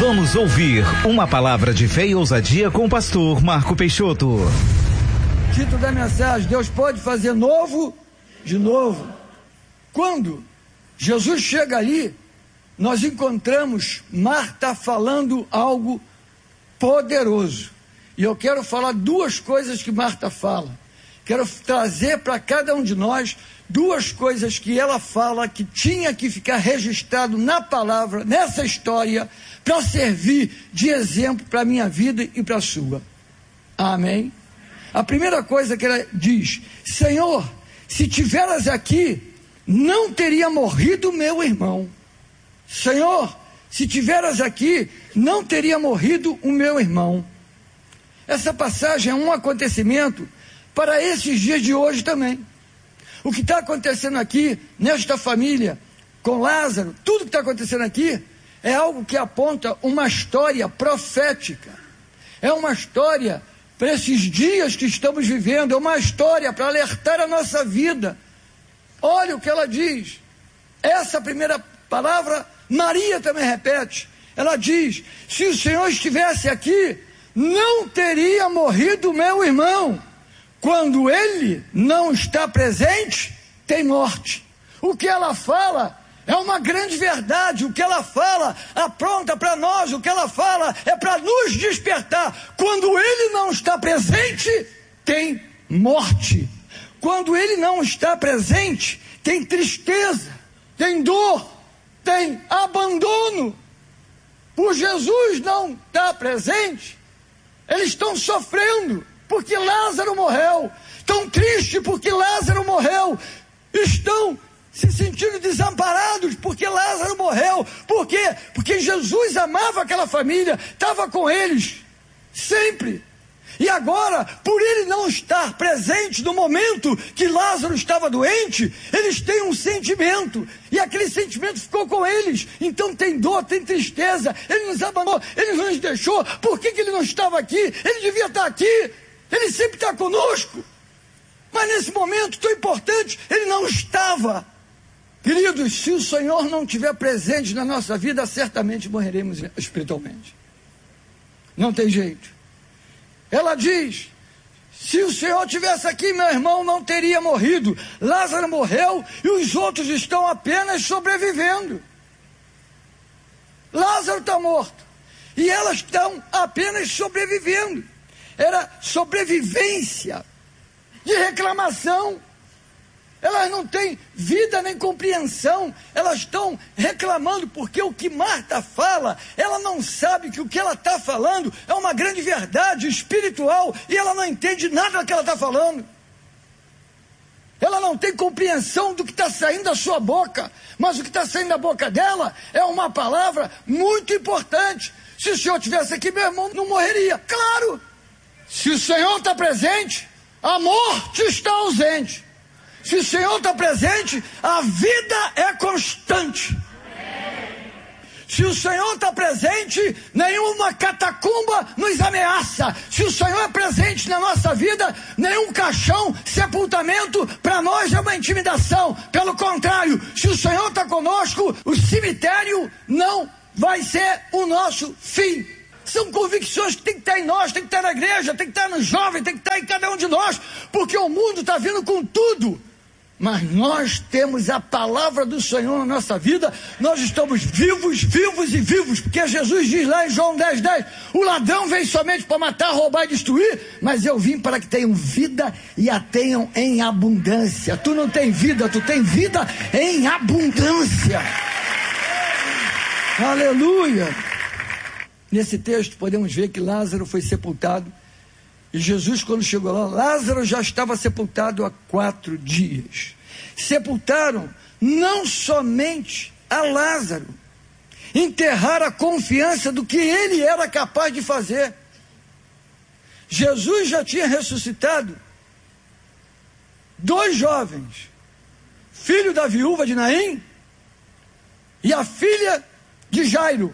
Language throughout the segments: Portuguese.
Vamos ouvir uma palavra de fé e ousadia com o pastor Marco Peixoto. Título da mensagem: Deus pode fazer novo de novo. Quando Jesus chega ali, nós encontramos Marta falando algo poderoso. E eu quero falar duas coisas que Marta fala. Quero trazer para cada um de nós duas coisas que ela fala que tinha que ficar registrado na palavra, nessa história, para servir de exemplo para a minha vida e para a sua. Amém? A primeira coisa que ela diz: Senhor, se tiveras aqui, não teria morrido meu irmão. Senhor, se tiveras aqui, não teria morrido o meu irmão. Essa passagem é um acontecimento para esses dias de hoje também. O que está acontecendo aqui, nesta família, com Lázaro, tudo que está acontecendo aqui, é algo que aponta uma história profética. É uma história para esses dias que estamos vivendo, é uma história para alertar a nossa vida. Olha o que ela diz. Essa primeira palavra, Maria também repete. Ela diz: se o Senhor estivesse aqui, não teria morrido meu irmão. Quando ele não está presente, tem morte. O que ela fala é uma grande verdade. O que ela fala apronta para nós. O que ela fala é para nos despertar. Quando ele não está presente, tem morte. Quando ele não está presente, tem tristeza, tem dor, tem abandono. Por Jesus não estar presente, eles estão sofrendo porque Lázaro morreu, estão tristes porque Lázaro morreu, estão se sentindo desamparados porque Lázaro morreu. Por quê? Porque Jesus amava aquela família, estava com eles sempre. E agora, por ele não estar presente no momento que Lázaro estava doente, eles têm um sentimento, e aquele sentimento ficou com eles. Então tem dor, tem tristeza. Ele nos abandonou, ele nos deixou. Por que ele não estava aqui? Ele devia estar aqui, ele sempre está conosco. Mas nesse momento tão importante, ele não estava. Queridos, se o Senhor não estiver presente na nossa vida, certamente morreremos espiritualmente. Não tem jeito. Ela diz: se o Senhor tivesse aqui, meu irmão não teria morrido. Lázaro morreu e os outros estão apenas sobrevivendo. Lázaro está morto e elas estão apenas sobrevivendo. Era sobrevivência de reclamação. Elas não têm vida nem compreensão, elas estão reclamando porque o que Marta fala, ela não sabe que o que ela está falando é uma grande verdade espiritual e ela não entende nada do que ela está falando. Ela não tem compreensão do que está saindo da sua boca, mas o que está saindo da boca dela é uma palavra muito importante. Se o Senhor estivesse aqui, meu irmão não morreria. Claro! Se o Senhor está presente, a morte está ausente. Se o Senhor está presente, a vida é constante. Se o Senhor está presente, nenhuma catacumba nos ameaça. Se o Senhor é presente na nossa vida, nenhum caixão, sepultamento, para nós é uma intimidação. Pelo contrário, se o Senhor está conosco, o cemitério não vai ser o nosso fim. São convicções que tem que estar em nós, tem que estar na igreja, tem que estar no jovem, tem que estar em cada um de nós, porque o mundo está vindo com tudo. Mas nós temos a palavra do Senhor na nossa vida. Nós estamos vivos, vivos e vivos, porque Jesus diz lá em João 10:10: o ladrão vem somente para matar, roubar e destruir, mas eu vim para que tenham vida e a tenham em abundância. Tu não tem vida, tu tem vida em abundância. Aleluia. Nesse texto podemos ver que Lázaro foi sepultado. E Jesus, quando chegou lá, Lázaro já estava sepultado há 4 dias. Sepultaram não somente a Lázaro, enterraram a confiança do que ele era capaz de fazer. Jesus já tinha ressuscitado 2 jovens, filho da viúva de Naim e a filha de Jairo.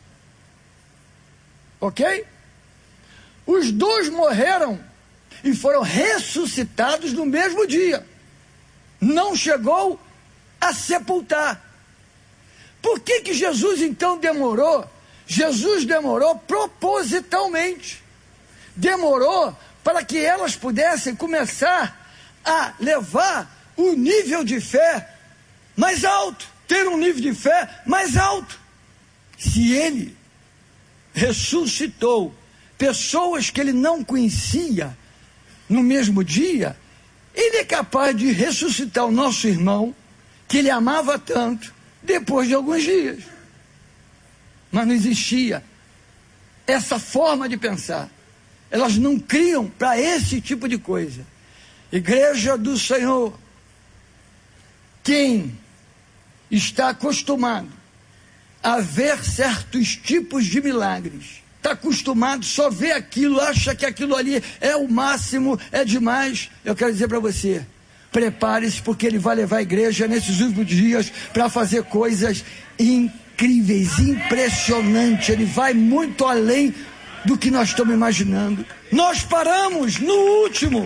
Ok? Os 2 morreram e foram ressuscitados no mesmo dia. Não chegou a sepultar. Por que Jesus então demorou Jesus demorou propositalmente. Demorou para que elas pudessem começar a levar o nível de fé mais alto, ter um nível de fé mais alto. Se ele ressuscitou pessoas que ele não conhecia no mesmo dia, ele é capaz de ressuscitar o nosso irmão, que ele amava tanto, depois de alguns dias. Mas não existia essa forma de pensar. Elas não criam para esse tipo de coisa. Igreja do Senhor, quem está acostumado a ver certos tipos de milagres, está acostumado, só vê aquilo, acha que aquilo ali é o máximo, é demais. Eu quero dizer para você, prepare-se, porque ele vai levar a igreja nesses últimos dias para fazer coisas incríveis, impressionantes. Ele vai muito além do que nós estamos imaginando. Nós paramos no último.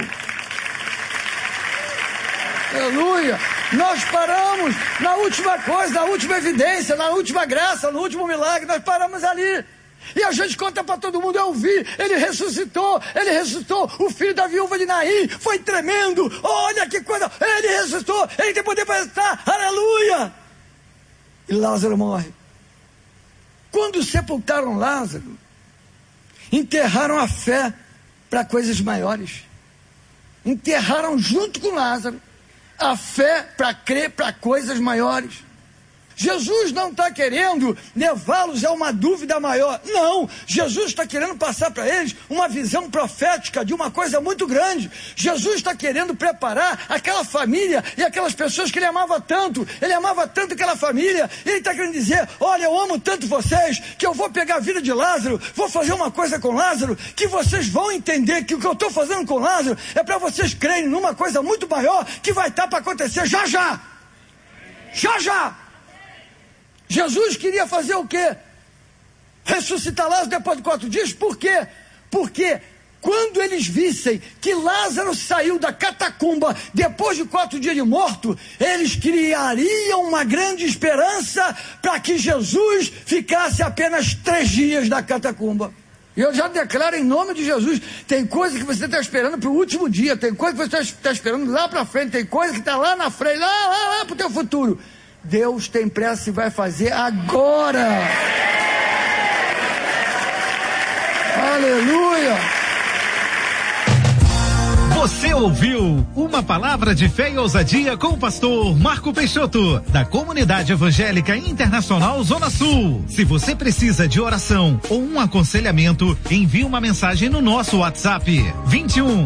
Aleluia! Nós paramos na última coisa, na última evidência, na última graça, no último milagre. Nós paramos ali. E a gente conta para todo mundo: eu vi, ele ressuscitou, o filho da viúva de Naim, foi tremendo, olha que coisa, ele ressuscitou, ele tem poder para ressuscitar, aleluia! E Lázaro morre. Quando sepultaram Lázaro, enterraram a fé para coisas maiores, enterraram junto com Lázaro a fé para crer para coisas maiores. Jesus não está querendo levá-los a uma dúvida maior. Não, Jesus está querendo passar para eles uma visão profética de uma coisa muito grande. Jesus está querendo preparar aquela família e aquelas pessoas que ele amava tanto. Ele amava tanto aquela família. Ele está querendo dizer: olha, eu amo tanto vocês, que eu vou pegar a vida de Lázaro, vou fazer uma coisa com Lázaro, que vocês vão entender que o que eu estou fazendo com Lázaro é para vocês crerem numa coisa muito maior que vai estar para acontecer já já. Já já. Jesus queria fazer o quê? Ressuscitar Lázaro depois de 4 dias. Por quê? Porque quando eles vissem que Lázaro saiu da catacumba depois de 4 dias de morto, eles criariam uma grande esperança para que Jesus ficasse apenas 3 dias na catacumba. E eu já declaro em nome de Jesus: tem coisa que você está esperando para o último dia, tem coisa que você está esperando lá para frente, tem coisa que está lá na frente, lá para o teu futuro. Deus tem pressa e vai fazer agora. Aleluia. Você ouviu Uma Palavra de Fé e Ousadia com o pastor Marco Peixoto, da Comunidade Evangélica Internacional Zona Sul. Se você precisa de oração ou um aconselhamento, envie uma mensagem no nosso WhatsApp 21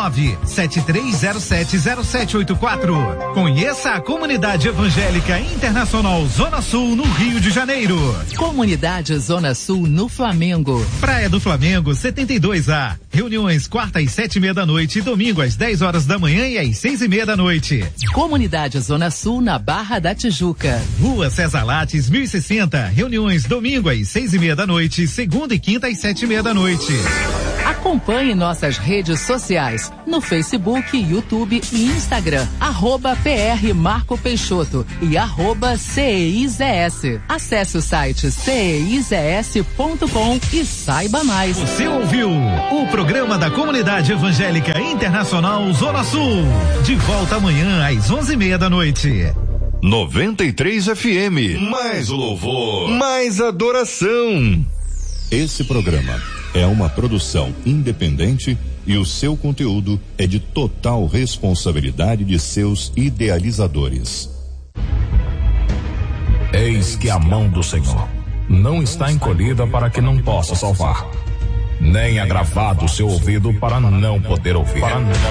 973070784. Conheça a Comunidade Evangélica Internacional Zona Sul no Rio de Janeiro. Comunidade Zona Sul no Flamengo. Praia do Flamengo 72A. Reuniões quarta às 7:30 da noite e domingo às 10 horas da manhã e às 6:30 da noite. Comunidade Zona Sul na Barra da Tijuca. Rua César Lattes 1060. Reuniões domingo às 6:30 da noite, segunda e quinta às 7:30 da noite. Acompanhe nossas redes sociais no Facebook, YouTube e Instagram, @PR Marco Peixoto e @CEIZS. Acesse o site ceizs.com e saiba mais. Você ouviu o programa da Comunidade Evangélica Internacional Zona Sul. De volta amanhã às 11:30 da noite. 93 FM. Mais louvor, mais adoração. Esse programa é uma produção independente e o seu conteúdo é de total responsabilidade de seus idealizadores. Eis que a mão do Senhor não está encolhida para que não possa salvar, nem agravado o seu ouvido para não poder ouvir.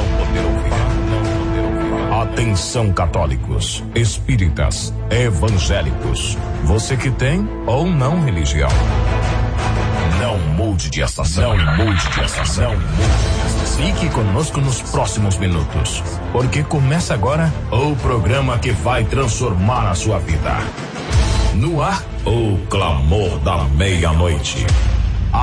Atenção, católicos, espíritas, evangélicos, você que tem ou não religião. Não mude de estação. Fique conosco nos próximos minutos, porque começa agora o programa que vai transformar a sua vida. No ar, o clamor da meia-noite.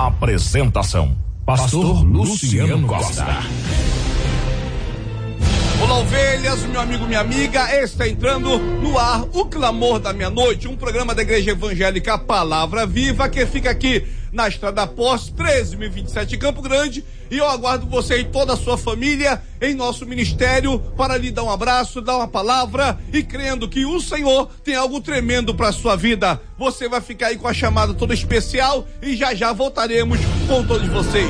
Apresentação: Pastor Luciano Costa. Olá, ovelhas, meu amigo, minha amiga, está entrando no ar o Clamor da Meia-Noite, um programa da Igreja Evangélica Palavra Viva, que fica aqui na Estrada Poste, 13.027, Campo Grande, e eu aguardo você e toda a sua família em nosso ministério para lhe dar um abraço, dar uma palavra e crendo que o Senhor tem algo tremendo para a sua vida. Você vai ficar aí com a chamada toda especial e já voltaremos com todos vocês.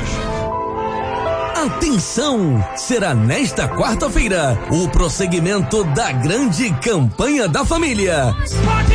Atenção! Será nesta quarta-feira o prosseguimento da grande campanha da família.